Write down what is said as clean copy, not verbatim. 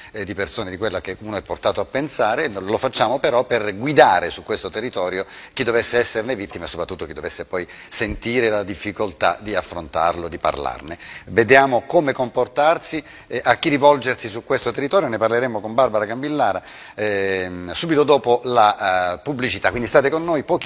di persone di quella che uno è portato a pensare, lo facciamo però per guidare su questo territorio chi dovesse esserne vittima e soprattutto chi dovesse poi sentire la difficoltà di affrontarlo, di parlarne. Vediamo come comportarsi, a chi rivolgersi su questo territorio, ne parleremo con Barbara Cambillara subito dopo la pubblicità, quindi state con noi.